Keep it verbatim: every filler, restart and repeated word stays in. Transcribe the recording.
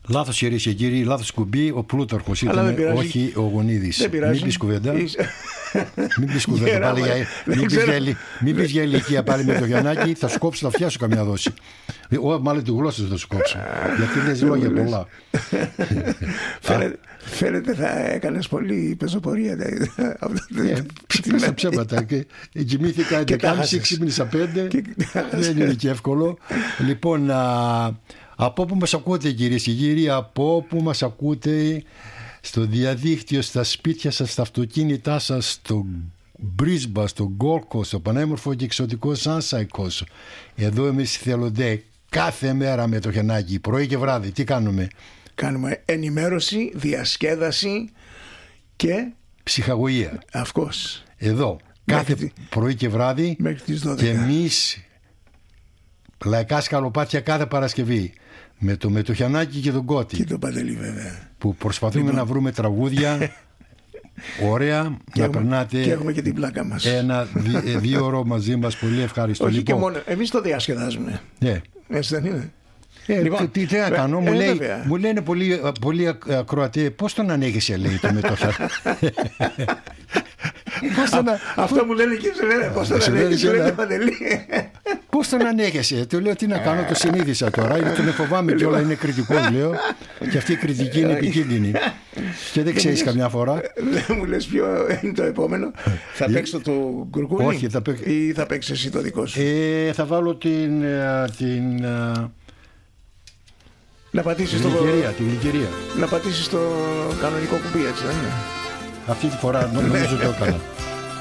Λάθος, κυρίες και κύριοι, λάθος κουμπί. Ο Πλούταρχος ήταν, όχι ο Γονίδης. Μην πεις κουβέντα. Μην πεις κουβέντα πάλι για, μην πεις για ηλικία πάλι με το Γιαννάκη. Θα σου κόψω τα αυτιά σου καμιά δόση. Ω, μάλλον τη γλώσσα θα σου κόψω. Γιατί λες λόγια πολλά. Φαίνεται θα έκανες πολύ πεζοπορία. Ψήφισα ψέματα. Κοιμήθηκα έντεκα, ξύπνησα πέντε. Δεν είναι και εύκολο. Λοιπόν, από όπου μας ακούτε, κυρίες και κύριοι, από όπου μας ακούτε, στο διαδίκτυο, στα σπίτια σας, στα αυτοκίνητά σας, στο Μπρίσμπα, στο Γκόλκο, στο πανέμορφο και εξωτικό Σάνσαϊκος. Εδώ εμείς θελοντέ κάθε μέρα με το Γιαννάκη, πρωί και βράδυ. Τι κάνουμε? Κάνουμε ενημέρωση, διασκέδαση και ψυχαγωγία. Αυκώς. Εδώ κάθε μέχρι πρωί και βράδυ μέχρι τις δώδεκα. Και εμείς λαϊκά σκαλοπάτια κάθε Παρασκευή με το, με το Γιαννάκη και τον Κώτη και τον Παντελή, βέβαια, που προσπαθούμε λοιπόν να βρούμε τραγούδια ωραία, να έχουμε, περνάτε και έχουμε και την πλάκα μας ένα δι, δύο ώρο μαζί μας. Πολύ ευχαριστώ. Όχι λοιπόν. και μόνο, εμείς το διασκεδάζουμε. Ναι. Έτσι δεν είναι? Ε, λοιπόν, τι, τι να κάνω, ε, μου, ε, λέει, μου λένε πολλοί, πολλοί ακροατές, πώς τον ανέχεσαι, λέει το με το αυτό μου λένε και σε λένε, πώς τον ανέχεσαι, λένε Παντελή. Πώς τον ανέχεσαι? Του λέω, τι να κάνω, το συνείδησα τώρα, γιατί με φοβάμαι και όλα είναι κριτικός, λέω, και αυτή η κριτική είναι επικίνδυνη και δεν ξέρεις καμιά φορά. Δεν μου λες ποιο είναι το επόμενο? Θα παίξω το κουρκούνι? Όχι, θα παίξω. Ή θα παίξεις εσύ το δικό σου? Ε, θα βάλω την... την να πατήσεις την το... γλυκερία. Να πατήσεις το κανονικό κουμπί, έτσι δεν είναι? Αυτή τη φορά νομίζω το έκανα.